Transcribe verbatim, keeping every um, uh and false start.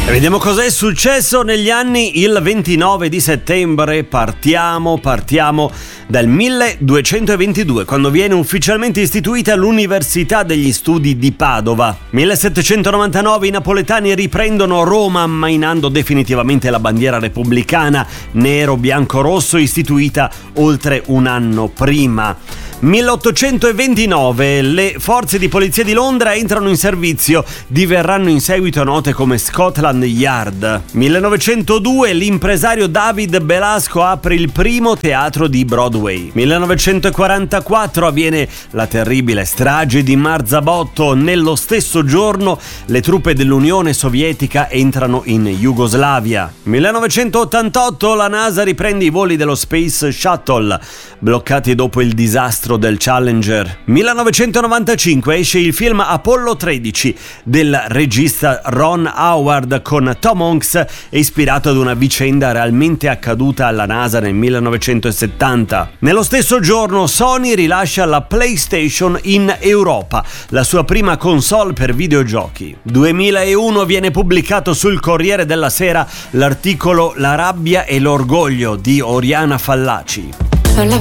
Vediamo cosa è successo negli anni. Il ventinove di settembre partiamo, partiamo dal milleduecentoventidue, quando viene ufficialmente istituita l'Università degli Studi di Padova. millesettecentonovantanove i napoletani riprendono Roma, ammainando definitivamente la bandiera repubblicana nero-bianco-rosso istituita oltre un anno prima. milleottocentoventinove le forze di polizia di Londra entrano in servizio, diverranno in seguito note come Scotland Yard. millenovecentodue l'impresario David Belasco apre il primo teatro di Broadway. millenovecentoquarantaquattro avviene la terribile strage di Marzabotto. Nello stesso giorno le truppe dell'Unione Sovietica entrano in Jugoslavia. millenovecentottantotto la NASA riprende i voli dello Space Shuttle, bloccati dopo il disastro del Challenger. millenovecentonovantacinque esce il film Apollo tredici del regista Ron Howard con Tom Hanks, è ispirato ad una vicenda realmente accaduta alla NASA nel millenovecentosettanta. Nello stesso giorno Sony rilascia la PlayStation in Europa, la sua prima console per videogiochi. duemilauno viene pubblicato sul Corriere della Sera l'articolo La rabbia e l'orgoglio di Oriana Fallaci.